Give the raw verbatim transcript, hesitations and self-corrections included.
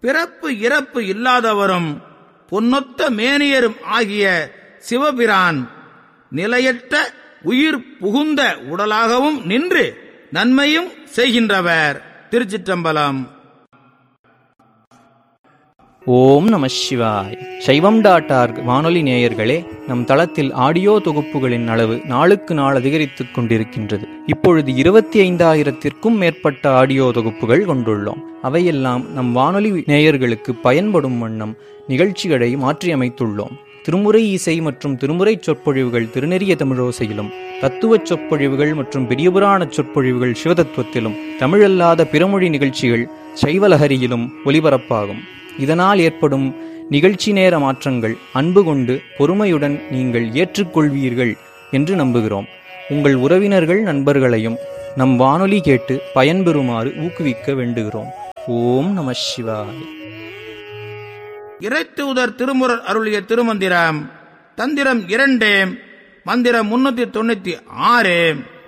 பிறப்பு இறப்பு இல்லாதவரும் பொன்னொத்த மேனியரும் ஆகிய சிவபிரான் நிலையற்ற உயிர் புகுந்த உடலாகவும் நின்று நன்மையும் செய்கின்றவர். திருச்சிற்றம்பலம். ஓம் நம சிவாய். சைவம் டாட் ஆர்க் வானொலி நேயர்களே, நம் தளத்தில் ஆடியோ தொகுப்புகளின் அளவு நாளுக்கு நாள் அதிகரித்துக் கொண்டிருக்கின்றது. இப்பொழுது இருபத்தி ஐந்தாயிரத்திற்கும் மேற்பட்ட ஆடியோ தொகுப்புகள் கொண்டுள்ளோம். அவையெல்லாம் நம் வானொலி நேயர்களுக்கு பயன்படும் வண்ணம் நிகழ்ச்சிகளை மாற்றியமைத்துள்ளோம். திருமுறை இசை மற்றும் திருமுறை சொற்பொழிவுகள் திருநெறிய தமிழோசையிலும், தத்துவ சொற்பொழிவுகள் மற்றும் பெரியபுராண சொற்பொழிவுகள் சிவதத்துவத்திலும், தமிழல்லாத பிறமொழி நிகழ்ச்சிகள் சைவலஹரியிலும் ஒலிபரப்பாகும். இதனால் ஏற்படும் நிகழ்ச்சி நேர மாற்றங்கள் அன்பு கொண்டு பொறுமையுடன் நீங்கள் ஏற்றுக்கொள்வீர்கள் என்று நம்புகிறோம். உங்கள் உறவினர்கள் நண்பர்களையும் நம் வானொலி கேட்டு பயன்பெறுமாறு ஊக்குவிக்க வேண்டுகிறோம். ஓம் நம சிவாய. இறைத்தூதர் திருமுறர் அருளிய திருமந்திரம். தந்திரம் இரண்டு, மந்திரம் முன்னூத்தி தொண்ணூத்தி ஆறு.